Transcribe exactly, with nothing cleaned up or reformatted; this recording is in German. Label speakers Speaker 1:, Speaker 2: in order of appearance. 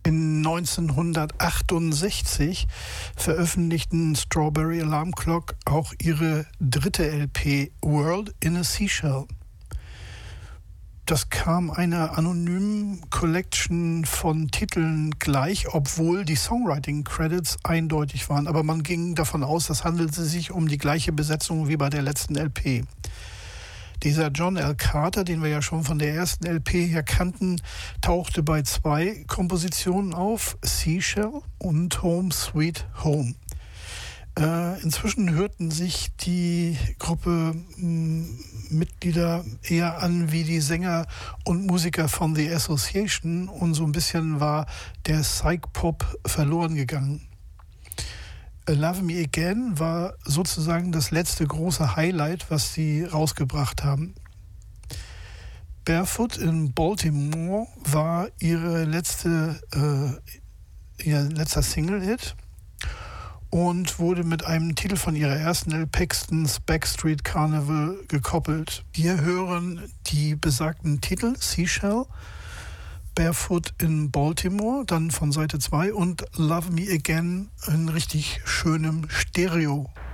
Speaker 1: In neunzehnhundertachtundsechzig veröffentlichten Strawberry Alarm Clock auch ihre dritte L P World in a Seashell. Das kam einer anonymen Collection von Titeln gleich, obwohl die Songwriting-Credits eindeutig waren. Aber man ging davon aus, das handelte sich um die gleiche Besetzung wie bei der letzten L P. Dieser John L. Carter, den wir ja schon von der ersten L P her kannten, tauchte bei zwei Kompositionen auf, Seashell und Home Sweet Home. Äh, inzwischen hörten sich die Gruppe mh, Mitglieder eher an wie die Sänger und Musiker von The Association und so ein bisschen war der Psych-Pop verloren gegangen. Love Me Again war sozusagen das letzte große Highlight, was sie rausgebracht haben. Barefoot in Baltimore war ihre letzte, äh, ihr letzter Single-Hit und wurde mit einem Titel von ihrer ersten L P, Paxton's Backstreet Carnival, gekoppelt. Wir hören die besagten Titel Seashell, Barefoot in Baltimore, dann von Seite zwei und Love Me Again in richtig schönem Stereo.